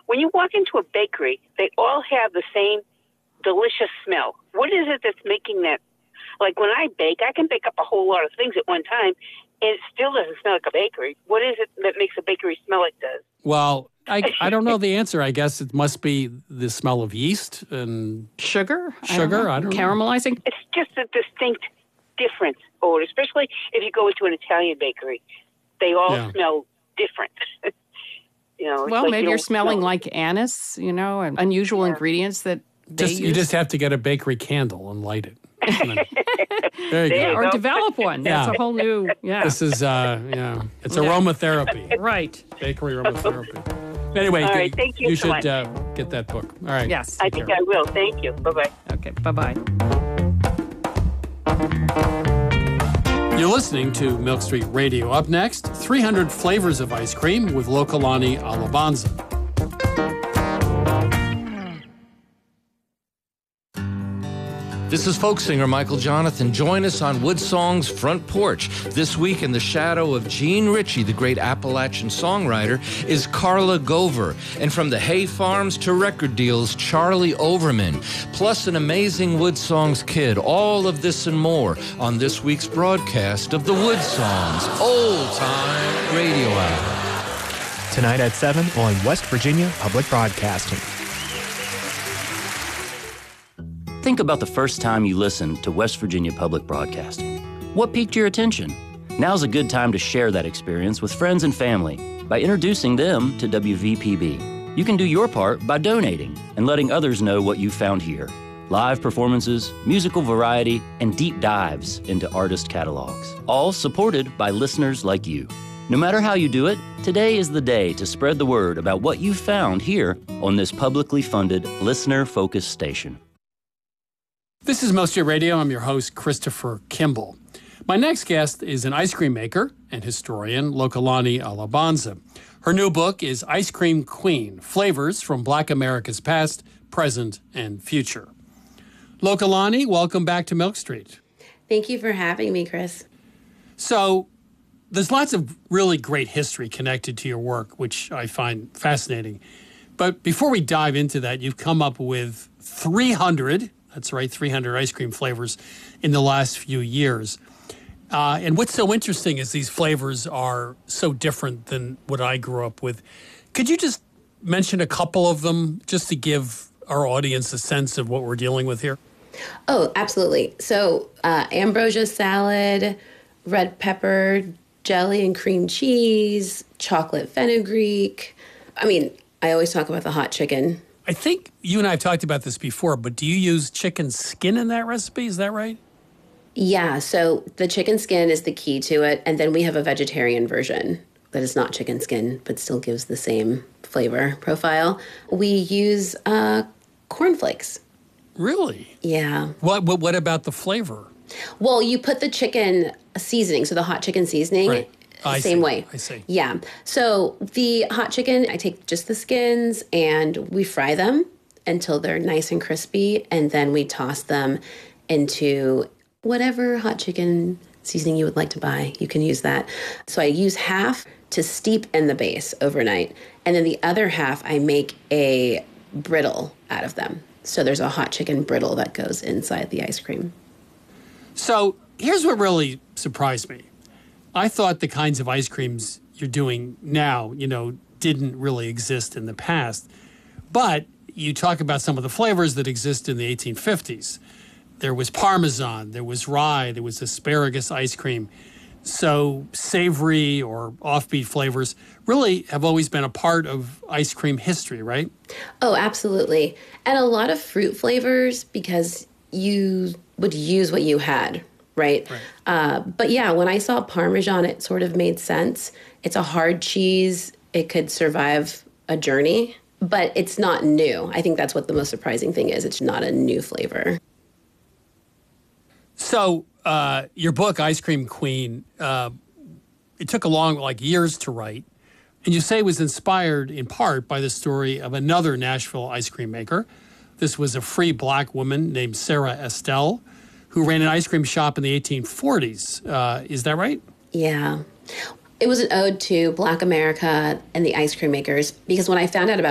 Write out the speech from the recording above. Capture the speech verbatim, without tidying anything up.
when you walk into a bakery, they all have the same delicious smell. What is it that's making that? Like when I bake, I can bake up a whole lot of things at one time, and it still doesn't smell like a bakery. What is it that makes a bakery smell like it does? Well, I, I don't know the answer. I guess it must be the smell of yeast and sugar. Sugar, I don't know. Caramelizing. It's just a distinct difference odor, especially if you go into an Italian bakery. They all Yeah. smell different. you know, it's Well, like maybe you you're don't smelling smell- like anise, you know, and unusual Yeah. ingredients that they just use. you just have to get a bakery candle and light it. And then- there you There go. you or go. develop one. That's Yeah. a whole new, yeah. This is uh, yeah, it's Yeah. aromatherapy. Right. Bakery aromatherapy. Anyway, All right, thank you you so should much. uh, get that book. All right. Yes. I Take think care. I will. Thank you. Bye-bye. Okay, bye-bye. You're listening to Milk Street Radio. Up next, three hundred flavors of ice cream with Lokalani Alabanza. This is folk singer Michael Jonathan. Join us on Woodsong's Front Porch. This week, in the shadow of Gene Ritchie, the great Appalachian songwriter, is Carla Gover. And from the hay farms to record deals, Charlie Overman. Plus an amazing Woodsongs kid. All of this and more on this week's broadcast of the Woodsongs Old Time Radio Hour. Tonight at seven on West Virginia Public Broadcasting. Think about the first time you listened to West Virginia Public Broadcasting. What piqued your attention? Now's a good time to share that experience with friends and family by introducing them to W V P B. You can do your part by donating and letting others know what you found here. Live performances, musical variety, and deep dives into artist catalogs. All supported by listeners like you. No matter how you do it, today is the day to spread the word about what you found here on this publicly funded, listener-focused station. This is Milk Street Radio. I'm your host, Christopher Kimball. My next guest is an ice cream maker and historian, Lokalani Alabanza. Her new book is Ice Cream Queen, Flavors from Black America's Past, Present, and Future. Lokalani, welcome back to Milk Street. Thank you for having me, Chris. So there's lots of really great history connected to your work, which I find fascinating. But before we dive into that, you've come up with three hundred, that's right, three hundred ice cream flavors in the last few years. Uh, and what's so interesting is these flavors are so different than what I grew up with. Could you just mention a couple of them just to give our audience a sense of what we're dealing with here? Oh, absolutely. So uh, ambrosia salad, red pepper, jelly and cream cheese, chocolate fenugreek. I mean, I always talk about the hot chicken. I think you and I have talked about this before, but do you use chicken skin in that recipe? Is that right? Yeah, so the chicken skin is the key to it. And then we have a vegetarian version that is not chicken skin, but still gives the same flavor profile. We use uh, cornflakes. Really? Yeah. What, what What about the flavor? Well, you put the chicken seasoning, so the hot chicken seasoning, Right. I same see. way. I see. Yeah. So the hot chicken, I take just the skins and we fry them until they're nice and crispy, and then we toss them into whatever hot chicken seasoning you would like to buy. You can use that. So I use half to steep in the base overnight, and then the other half I make a brittle out of them. So there's a hot chicken brittle that goes inside the ice cream. So here's what really surprised me. I thought the kinds of ice creams you're doing now, you know, didn't really exist in the past. But you talk about some of the flavors that exist in the eighteen fifties. There was Parmesan, there was rye, there was asparagus ice cream. So savory or offbeat flavors really have always been a part of ice cream history, right? Oh, absolutely. And a lot of fruit flavors because you would use what you had, right? Right. Uh, but yeah, when I saw Parmesan, it sort of made sense. It's a hard cheese. It could survive a journey, but it's not new. I think that's what the most surprising thing is. It's not a new flavor. So uh, your book, Ice Cream Queen, uh, it took a long, like years to write. And you say it was inspired in part by the story of another Nashville ice cream maker. This was a free black woman named Sarah Estelle, who ran an ice cream shop in the eighteen forties. Uh, is that right? Yeah. It was an ode to Black America and the ice cream makers because when I found out about